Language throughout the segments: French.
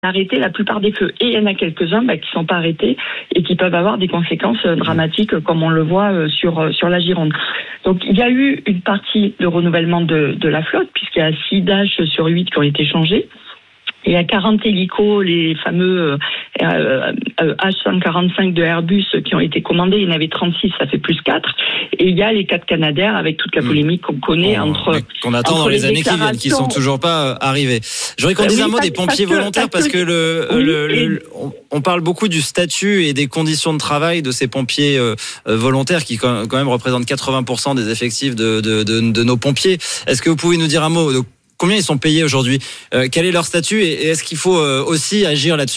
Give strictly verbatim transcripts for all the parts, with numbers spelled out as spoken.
arrêter la plupart des feux. Et il y en a quelques-uns bah, qui ne sont pas arrêtés et qui peuvent avoir des conséquences euh, dramatiques comme on le voit euh, sur, euh, sur la Gironde. Donc il y a eu une partie de renouvellement de, de la flotte puisqu'il y a six Dash sur huit qui ont été changés. Il y a quarante hélicos, les fameux euh, euh, H cent quarante-cinq de Airbus qui ont été commandés. Il y en avait trente-six, ça fait plus quatre. Et il y a les quatre Canadair avec toute la polémique qu'on connaît bon, entre... Qu'on attend entre dans les, les années qui viennent, qui sont toujours pas arrivés. Je voudrais qu'on dise oui, un mot des pompiers que, volontaires parce que, parce que le, oui, le, le, le, on parle beaucoup du statut et des conditions de travail de ces pompiers euh, volontaires qui quand même représentent quatre-vingts pour cent des effectifs de, de, de, de nos pompiers. Est-ce que vous pouvez nous dire un mot de combien ils sont payés aujourd'hui, euh, quel est leur statut et est-ce qu'il faut euh, aussi agir là-dessus ?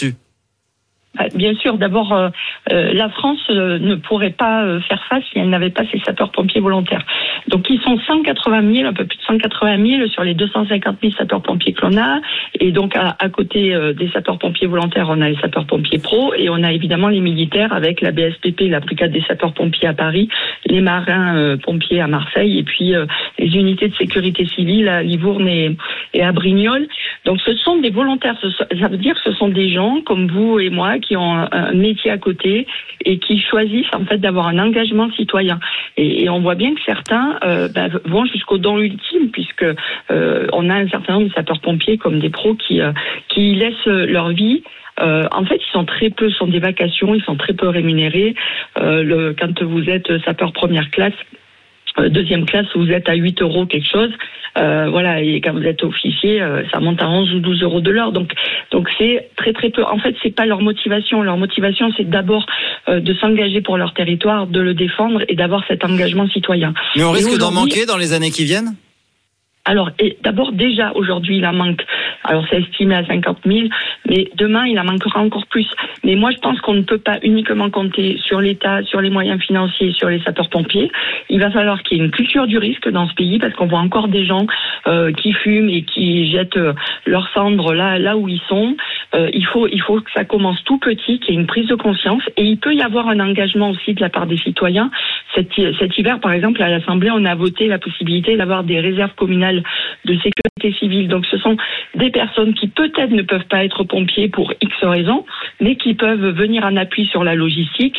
Bien sûr, d'abord, euh, euh, la France euh, ne pourrait pas euh, faire face si elle n'avait pas ses sapeurs-pompiers volontaires. Donc, ils sont cent quatre-vingt mille, un peu plus de cent quatre-vingt mille sur les deux cent cinquante mille sapeurs-pompiers que l'on a. Et donc, à, à côté euh, des sapeurs-pompiers volontaires, on a les sapeurs-pompiers pros et on a évidemment les militaires avec la B S P P, la brigade des sapeurs-pompiers à Paris, les marins-pompiers euh, à Marseille et puis euh, les unités de sécurité civile à Livourne et, et à Brignoles. Donc, ce sont des volontaires. Ça veut dire que ce sont des gens comme vous et moi qui ont un métier à côté et qui choisissent en fait d'avoir un engagement citoyen. Et, et on voit bien que certains euh, bah, vont jusqu'au don ultime puisque euh, on a un certain nombre de sapeurs-pompiers comme des pros qui euh, qui laissent leur vie. Euh, en fait, ils sont très peu, ce sont des vacations, ils sont très peu rémunérés. Euh, le, quand vous êtes sapeur première classe, deuxième classe, vous êtes à huit euros quelque chose. Euh, voilà, et quand vous êtes officier, euh, ça monte à onze ou douze euros de l'heure. Donc, donc c'est très très peu. En fait, c'est pas leur motivation. Leur motivation, c'est d'abord euh, de s'engager pour leur territoire, de le défendre et d'avoir cet engagement citoyen. Mais on risque et d'en manquer dans les années qui viennent ? Alors, et d'abord, déjà, aujourd'hui, il en manque. Alors, c'est estimé à cinquante mille, mais demain, il en manquera encore plus. Mais moi, je pense qu'on ne peut pas uniquement compter sur l'État, sur les moyens financiers, sur les sapeurs-pompiers. Il va falloir qu'il y ait une culture du risque dans ce pays, parce qu'on voit encore des gens euh, qui fument et qui jettent euh, leurs cendres là, là où ils sont. Euh, il faut, il faut que ça commence tout petit, qu'il y ait une prise de conscience. Et il peut y avoir un engagement aussi de la part des citoyens. Cet, cet hiver, par exemple, à l'Assemblée, on a voté la possibilité d'avoir des réserves communales de sécurité civile. Donc ce sont des personnes qui peut-être ne peuvent pas être pompiers pour X raisons, mais qui peuvent venir en appui sur la logistique,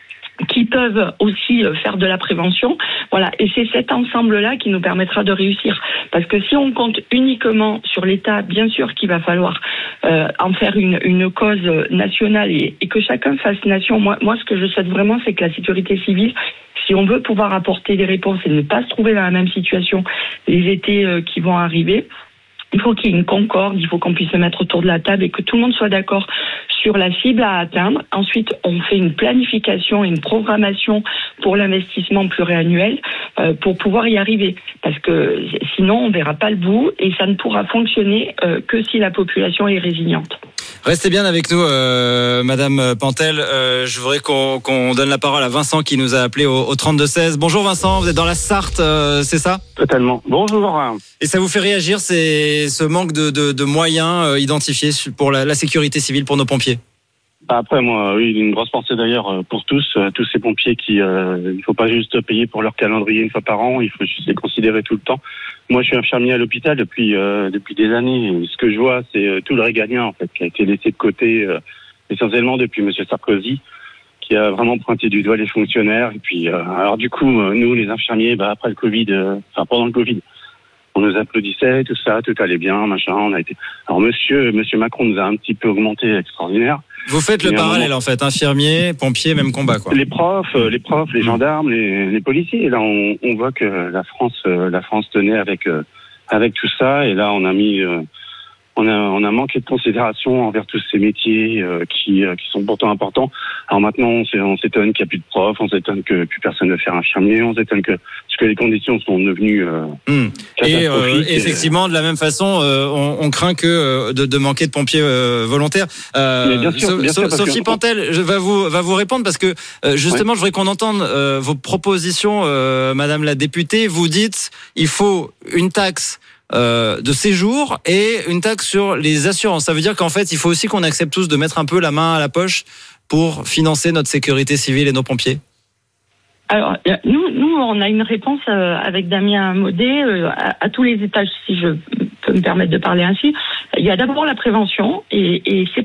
qui peuvent aussi faire de la prévention. Voilà, et c'est cet ensemble-là qui nous permettra de réussir. Parce que si on compte uniquement sur l'État, bien sûr qu'il va falloir euh, en faire une, une cause nationale et, et que chacun fasse nation. Moi, moi, ce que je souhaite vraiment, c'est que la sécurité civile, si on veut pouvoir apporter des réponses et ne pas se trouver dans la même situation les étés euh, qui vont arriver, il faut qu'il y ait une concorde, il faut qu'on puisse se mettre autour de la table et que tout le monde soit d'accord sur la cible à atteindre. Ensuite, on fait une planification et une programmation pour l'investissement pluriannuel euh, pour pouvoir y arriver. Parce que sinon, on ne verra pas le bout et ça ne pourra fonctionner euh, que si la population est résiliente. Restez bien avec nous, euh, Madame Pantel. Euh, je voudrais qu'on, qu'on donne la parole à Vincent qui nous a appelé au, au trente-deux seize. Bonjour Vincent, vous êtes dans la Sarthe, euh, c'est ça ? Totalement. Bonjour. Et ça vous fait réagir, c'est ce manque de, de, de moyens euh, identifiés pour la, la sécurité civile, pour nos pompiers ? Après, moi, oui, une grosse pensée d'ailleurs pour tous, euh, tous ces pompiers qui, euh, il ne faut pas juste payer pour leur calendrier une fois par an, il faut juste les considérer tout le temps. Moi, je suis infirmier à l'hôpital depuis euh, depuis des années. Et ce que je vois, c'est euh, tout le régalien en fait qui a été laissé de côté, euh, essentiellement depuis Monsieur Sarkozy, qui a vraiment pointé du doigt les fonctionnaires. Et puis, euh, alors du coup, euh, nous, les infirmiers, bah après le Covid, euh, enfin pendant le Covid, on nous applaudissait, tout ça, tout allait bien, machin. On a été. Alors Monsieur Monsieur Macron nous a un petit peu augmenté, extraordinaire. Vous faites le parallèle en fait, infirmiers, pompiers, même combat quoi. Les profs, les profs, les gendarmes, les, les policiers. Et là, on, on voit que la France, la France tenait avec avec tout ça. Et là, on a mis, on a on a manqué de considération envers tous ces métiers euh, qui qui sont pourtant importants. Alors maintenant, on, on s'étonne qu'il n'y a plus de profs, on s'étonne que plus personne ne veut faire infirmier, on s'étonne que parce que les conditions sont devenues euh, mmh. et euh, effectivement, de la même façon, euh, on, on craint que euh, de, de manquer de pompiers euh, volontaires. Euh, bien sûr, bien so, sûr, Sophie Pantel je va vous va vous répondre parce que euh, justement, ouais. Je voudrais qu'on entende euh, vos propositions, euh, Madame la députée. Vous dites, il faut une taxe Euh, de séjour et une taxe sur les assurances. Ça veut dire qu'en fait, il faut aussi qu'on accepte tous de mettre un peu la main à la poche pour financer notre sécurité civile et nos pompiers. Alors, nous, nous, on a une réponse euh, avec Damien Maudet euh, à, à tous les étages, si je peux me permettre de parler ainsi. Il y a d'abord la prévention, et, et c'est